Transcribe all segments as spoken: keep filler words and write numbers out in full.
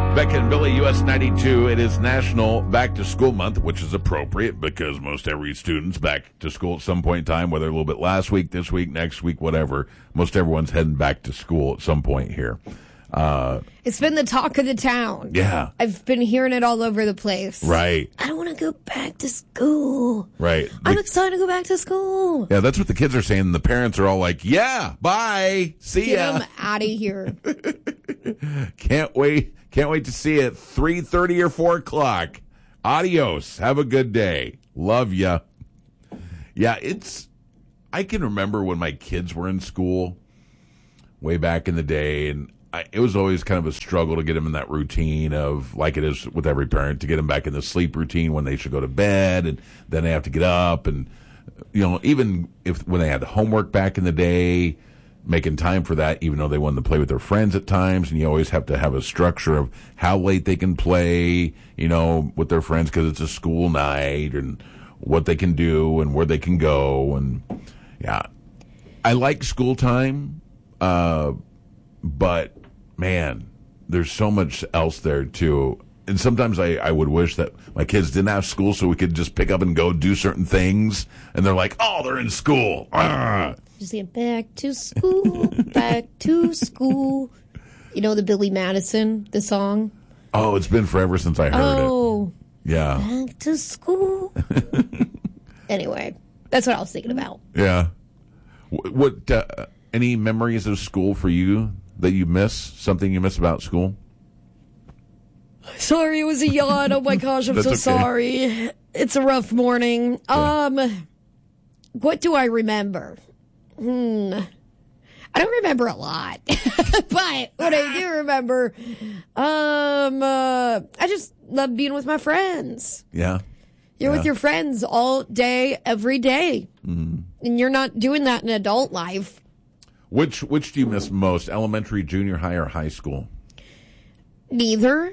Beck and Billy, U S ninety-two. It is National Back to School Month, which is appropriate because most every student's back to school at some point in time, whether a little bit last week, this week, next week, whatever. Most everyone's heading back to school at some point here. Uh, it's been the talk of the town. Yeah. I've been hearing it all over the place. Right. I don't want to go back to school. Right. I'm The- excited to go back to school. Yeah, that's what the kids are saying. The parents are all like, yeah, bye. See Get ya. them out of here. Can't wait. Can't wait to see you at three thirty or four o'clock. Adios. Have a good day. Love ya. Yeah, it's, I can remember when my kids were in school way back in the day, and I, it was always kind of a struggle to get them in that routine of, like it is with every parent, to get them back in the sleep routine when they should go to bed, and then they have to get up, and, you know, even if when they had homework back in the day, making time for that, even though they wanted to play with their friends at times, and you always have to have a structure of how late they can play, you know, with their friends because it's a school night, and what they can do and where they can go, and yeah, I like school time, uh, but man, there's so much else there too. And sometimes I, I would wish that my kids didn't have school so we could just pick up and go do certain things. And they're like, oh, they're in school. Ah. Just get back to school, back to school. You know the Billy Madison, the song? Oh, it's been forever since I heard Oh, it. Yeah. back to school. Anyway, that's what I was thinking about. Yeah. What, what uh, any memories of school for you that you miss? Something you miss about school? Sorry, it was a yawn. Oh my gosh, I'm That's so okay. sorry. It's a rough morning. Yeah. Um, what do I remember? Hmm. I don't remember a lot, but what I do remember, um, uh, I just love being with my friends. Yeah. You're Yeah. with your friends all day, every day. Mm-hmm. And you're not doing that in adult life. Which which do you miss most? Elementary, junior high, or high school? Neither.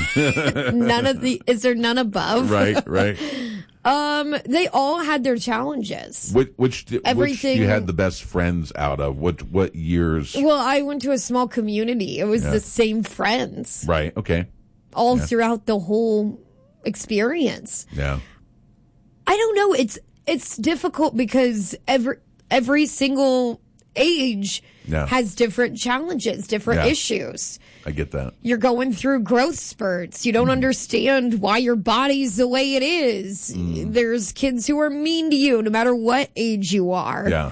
None of the, is there none above? Right, right. Um, they all had their challenges. Which which, which Everything- you had the best friends out of? What what years? Well, I went to a small community. It was Yeah. the same friends Right. Okay. all Yeah. throughout the whole experience. Yeah. I don't know. It's it's difficult because every every single age Yeah. has different challenges, different Yeah. issues. I get that. You're going through growth spurts. You Mm-hmm. don't understand why your body's the way it is. Mm. There's kids who are mean to you no matter what age you are. Yeah.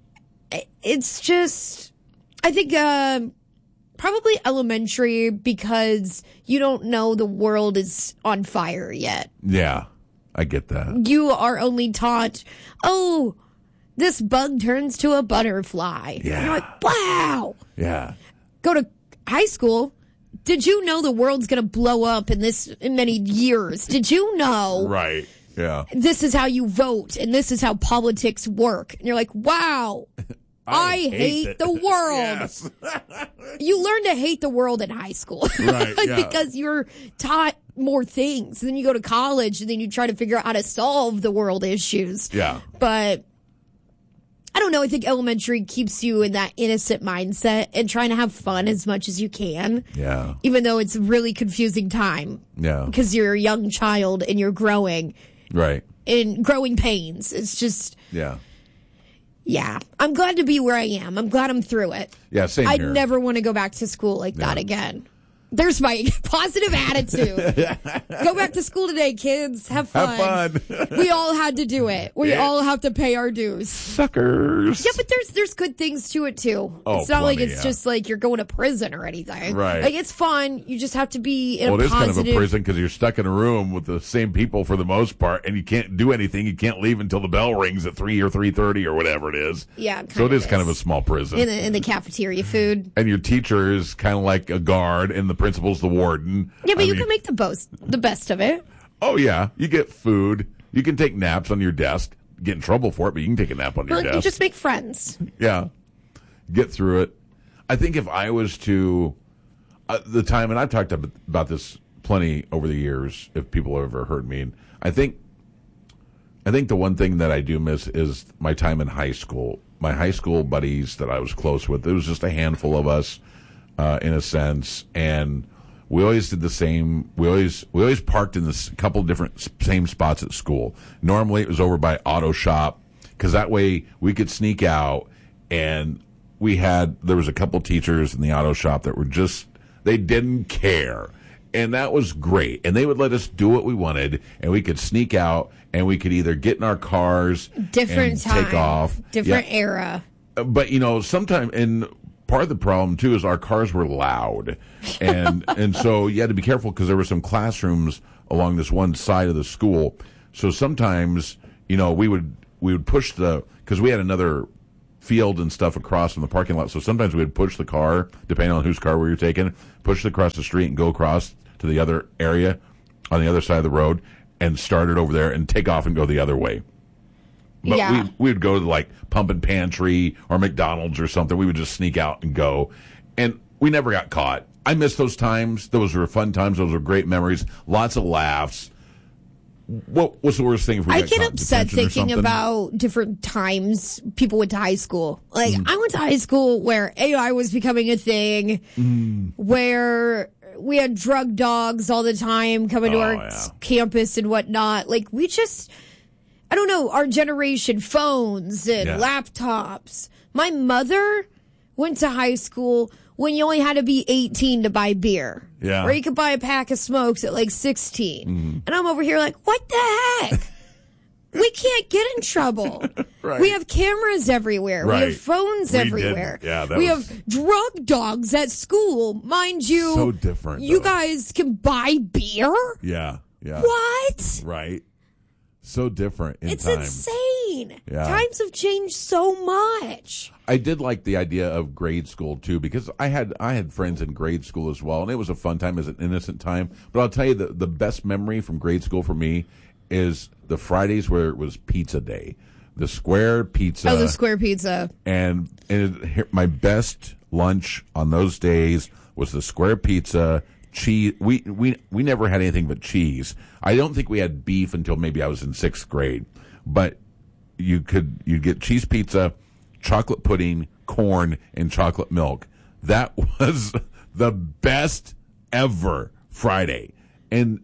It's just, I think, uh, probably elementary because you don't know the world is on fire yet. Yeah. I get that. You are only taught, oh, this bug turns to a butterfly. Yeah. And you're like, wow. Yeah. Go to high school. Did you know the world's going to blow up in this in many years? Did you know Right. Yeah. this is how you vote and this is how politics work? And you're like, wow. I, hate, it. the world. Yes. You learn to hate the world in high school. Right, yeah. Because you're taught more things. Then you go to college and then you try to figure out how to solve the world issues. Yeah. But I don't know. I think elementary keeps you in that innocent mindset and trying to have fun as much as you can. Yeah. Even though it's a really confusing time. Yeah. Because you're a young child and you're growing Right. in growing pains. It's just, Yeah. yeah. I'm glad to be where I am. I'm glad I'm through it. Yeah. Same I'd here. never want to go back to school like that No. again. There's my positive attitude. Go back to school today, kids. Have fun. Have fun. We all had to do it. We Yeah. all have to pay our dues. Suckers. Yeah, but there's there's good things to it too. Oh, it's not like plenty, it's yeah. just like you're going to prison or anything. Right. Like it's fun. You just have to be in Well, a it is positive. kind of a prison because you're stuck in a room with the same people for the most part, and you can't do anything. You can't leave until the bell rings at three or three thirty or whatever it is. Yeah, it So kind it of is kind of a is. small prison. in the in the cafeteria food. And your teacher is kind of like a guard, and the principal's the warden. Yeah, but I you mean- can make the most the best of it. Oh yeah, you get food. You can take naps on your desk. Get in trouble for it, but you can take a nap on your Well, desk. you just make friends. Yeah. Get through it. I think if I was to, uh, the time, and I've talked ab- about this plenty over the years, if people have ever heard me, and I think, I think the one thing that I do miss is my time in high school. My high school buddies that I was close with, it was just a handful of us, uh, in a sense, and we always did the same. We always we always parked in this couple of different s- same spots at school. Normally, it was over by Auto Shop because that way we could sneak out. And we had there was a couple teachers in the Auto Shop that were just they didn't care, and that was great. And they would let us do what we wanted, and we could sneak out, and we could either get in our cars, Different and time. take off, Different Yeah. era. But you know, sometimes and. Part of the problem too is our cars were loud, and and so you had to be careful because there were some classrooms along this one side of the school. So sometimes you know we would we would push the because we had another field and stuff across from the parking lot. So sometimes we would push the car depending on whose car we were taking, push it across the street and go across to the other area on the other side of the road and start it over there and take off and go the other way. But Yeah. we we would go to like Pump and Pantry or McDonald's or something. We would just sneak out and go. And we never got caught. I miss those times. Those were fun times. Those were great memories. Lots of laughs. What was the worst thing if we I got get caught in upset detention or thinking something? about different times people went to high school. Like, Mm. I went to high school where A I was becoming a thing, Mm. where we had drug dogs all the time coming to Oh, our yeah. campus and whatnot. Like, we just, I don't know, our generation, phones and Yeah. laptops. My mother went to high school when you only had to be eighteen to buy beer. Yeah. Or you could buy a pack of smokes at like sixteen. Mm-hmm. And I'm over here like, what the heck? We can't get in trouble. Right. We have cameras everywhere. We Right. have phones We everywhere. didn't. Yeah, that we was- have drug dogs at school. Mind you, So different, you though. guys can buy beer? Yeah, yeah. What? Right. So different in It's time. insane. Yeah. Times have changed so much. I did like the idea of grade school too because I had I had friends in grade school as well, and it was a fun time, as an innocent time. But I'll tell you the the best memory from grade school for me is the Fridays where it was pizza day, the square pizza. Oh, the square pizza. and and it, here- my best lunch on those days was the square pizza. Cheese. We we we never had anything but cheese. I don't think we had beef until maybe I was in sixth grade. But you could you get cheese pizza, chocolate pudding, corn, and chocolate milk. That was the best ever Friday. And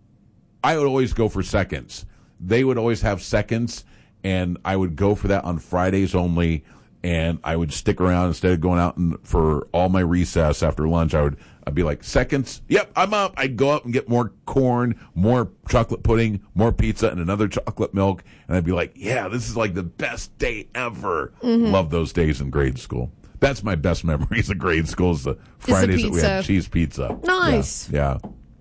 I would always go for seconds. They would always have seconds, and I would go for that on Fridays only. And I would stick around instead of going out and for all my recess after lunch. I would I'd be like, seconds. Yep, I'm up. I'd go up and get more corn, more chocolate pudding, more pizza, and another chocolate milk. And I'd be like, yeah, this is like the best day ever. Mm-hmm. Love those days in grade school. That's my best memories of grade school is the Fridays that we had pizza. cheese pizza. Nice. Yeah.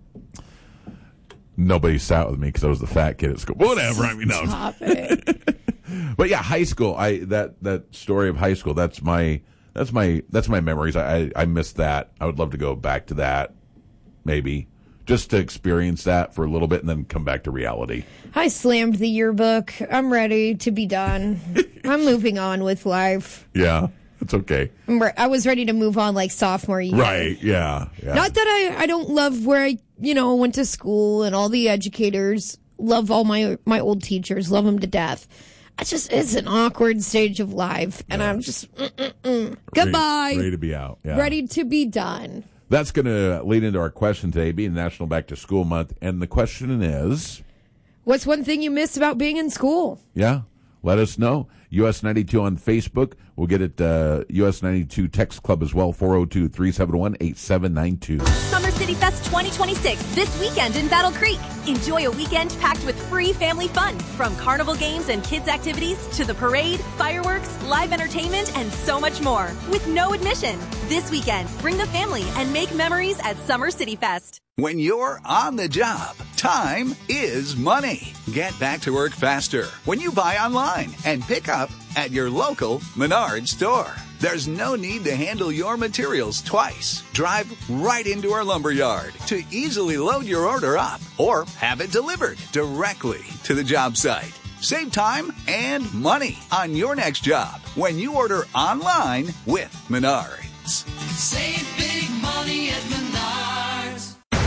yeah. Nobody sat with me because I was the fat kid at school. Whatever. I mean, no. Stop it. But yeah, high school. I that that story of high school. That's my that's my that's my memories. I I, I miss that. I would love to go back to that, maybe just to experience that for a little bit and then come back to reality. I slammed the yearbook. I'm ready to be done. I'm moving on with life. Yeah, it's okay. I'm re- I was ready to move on like sophomore year. Right? Yeah. Yeah. Not that I, I don't love where I, you know, went to school and all the educators. Love all my my old teachers. Love them to death. I just, it's an awkward stage of life. And I'm just, mm, mm, mm. Goodbye. Ready, ready to be out. Yeah. Ready to be done. That's going to lead into our question today, being National Back to School Month. And the question is, What's one thing you miss about being in school? yeah, let us know. U S ninety-two on Facebook. We'll get it, uh, U S ninety-two Text Club as well, four oh two, three seven one, eight seven nine two. Summer City Fest twenty twenty-six, this weekend in Battle Creek. Enjoy a weekend packed with free family fun, from carnival games and kids activities to the parade, fireworks, live entertainment, and so much more, with no admission. This weekend, bring the family and make memories at Summer City Fest. When you're on the job, time is money. Get back to work faster when you buy online and pick up at your local Menards store. There's no need to handle your materials twice. Drive right into our lumber yard to easily load your order up or have it delivered directly to the job site. Save time and money on your next job when you order online with Menards. Save big money at Menards.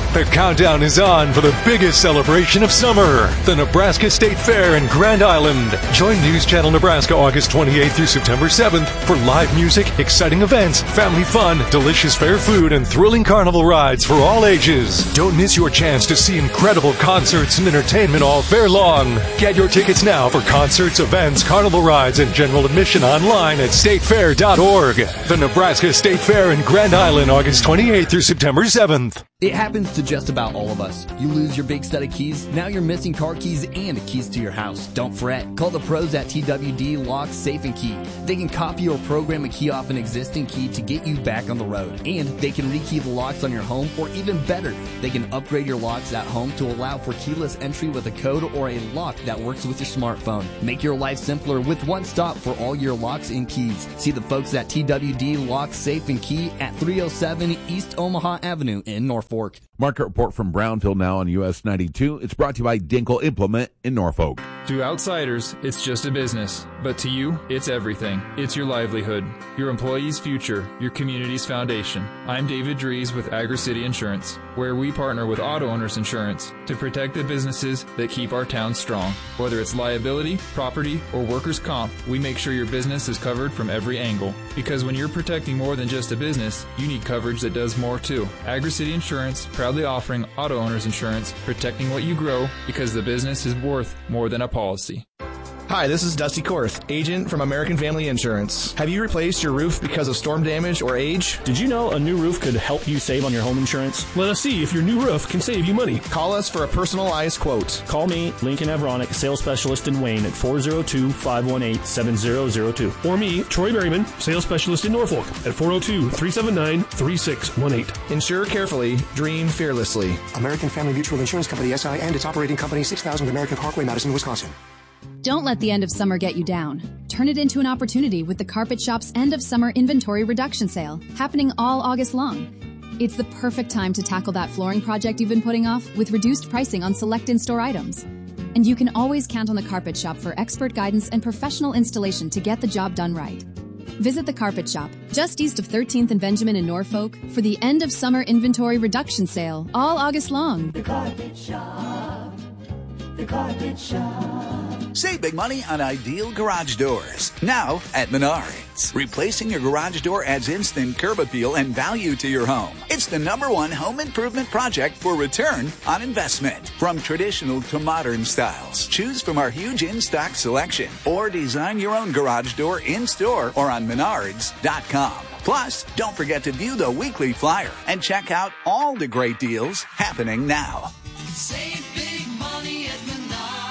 The countdown is on for the biggest celebration of summer, the Nebraska State Fair in Grand Island. Join News Channel Nebraska August twenty-eighth through September seventh for live music, exciting events, family fun, delicious fair food, and thrilling carnival rides for all ages. Don't miss your chance to see incredible concerts and entertainment all fair long. Get your tickets now for concerts, events, carnival rides, and general admission online at state fair dot org. The Nebraska State Fair in Grand Island, August twenty-eighth through September seventh. It happens to just about all of us. You lose your big set of keys, now you're missing car keys and keys to your house. Don't fret. Call the pros at T W D Lock, Safe and Key. They can copy or program a key off an existing key to get you back on the road. And they can rekey the locks on your home, or even better, they can upgrade your locks at home to allow for keyless entry with a code or a lock that works with your smartphone. Make your life simpler with one stop for all your locks and keys. See the folks at T W D Lock, Safe and Key at three oh seven East Omaha Avenue in Norfolk. Market report from Brownfield now on U S ninety-two. It's brought to you by Dinkle Implement in Norfolk. To outsiders, it's just a business. But to you, it's everything. It's your livelihood, your employees' future, your community's foundation. I'm David Dries with Agri-City Insurance, where we partner with Auto Owners Insurance to protect the businesses that keep our town strong. Whether it's liability, property, or workers' comp, we make sure your business is covered from every angle. Because when you're protecting more than just a business, you need coverage that does more too. Agri-City Insurance, proudly offering Auto Owners Insurance, protecting what you grow because the business is worth more than a policy. Hi, this is Dusty Korth, agent from American Family Insurance. Have you replaced your roof because of storm damage or age? Did you know a new roof could help you save on your home insurance? Let us see if your new roof can save you money. Call us for a personalized quote. Call me, Lincoln Avronic, sales specialist in Wayne at four oh two, five one eight, seven oh oh two. Or me, Troy Berryman, sales specialist in Norfolk at four oh two, three seven nine, three six one eight. Insure carefully, dream fearlessly. American Family Mutual Insurance Company, S I, and its operating company, six thousand American Parkway, Madison, Wisconsin. Don't let the end of summer get you down. Turn it into an opportunity with the Carpet Shop's end of summer inventory reduction sale, happening all August long. It's the perfect time to tackle that flooring project you've been putting off with reduced pricing on select in-store items. And you can always count on the Carpet Shop for expert guidance and professional installation to get the job done right. Visit the Carpet Shop, just east of thirteenth and Benjamin in Norfolk, for the end of summer inventory reduction sale, all August long. The Carpet Shop. The Carpet Shop. Save big money on Ideal Garage Doors. Now at Menards. Replacing your garage door adds instant curb appeal and value to your home. It's the number one home improvement project for return on investment. From traditional to modern styles, choose from our huge in-stock selection or design your own garage door in-store or on menards dot com. Plus, don't forget to view the weekly flyer and check out all the great deals happening now. Save big money at Menards.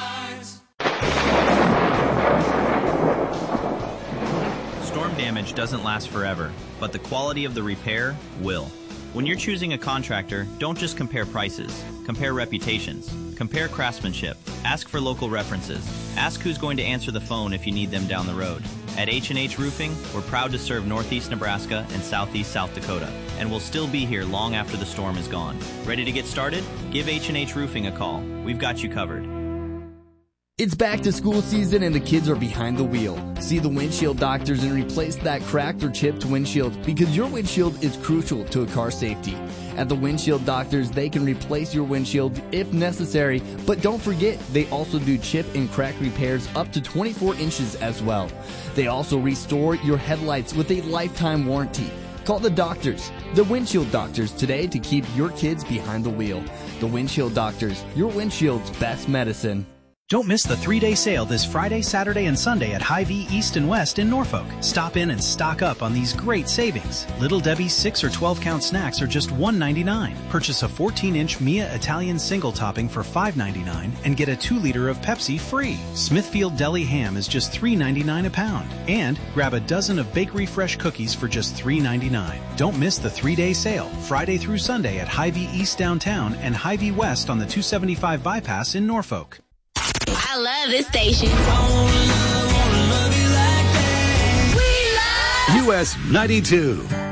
Storm damage doesn't last forever, but the quality of the repair will. When you're choosing a contractor, don't just compare prices. Compare reputations. Compare craftsmanship. Ask for local references. Ask who's going to answer the phone if you need them down the road. At H and H Roofing, we're proud to serve Northeast Nebraska and Southeast South Dakota, and we'll still be here long after the storm is gone. Ready to get started? Give H and H Roofing a call. We've got you covered. It's back to school season and the kids are behind the wheel. See the windshield doctors and replace that cracked or chipped windshield because your windshield is crucial to a car safety. At the windshield doctors, they can replace your windshield if necessary, but don't forget, they also do chip and crack repairs up to twenty-four inches as well. They also restore your headlights with a lifetime warranty. Call the doctors, the windshield doctors, today to keep your kids behind the wheel. The windshield doctors, your windshield's best medicine. Don't miss the three-day sale this Friday, Saturday, and Sunday at Hy-Vee East and West in Norfolk. Stop in and stock up on these great savings. Little Debbie's six or twelve count snacks are just one ninety-nine. Purchase a fourteen inch Mia Italian single topping for five ninety-nine and get a two liter of Pepsi free. Smithfield Deli ham is just three ninety-nine a pound. And grab a dozen of Bakery Fresh cookies for just three ninety-nine. Don't miss the three-day sale, Friday through Sunday at Hy-Vee East downtown and Hy-Vee West on the two seventy-five bypass in Norfolk. I love this station. U S ninety-two.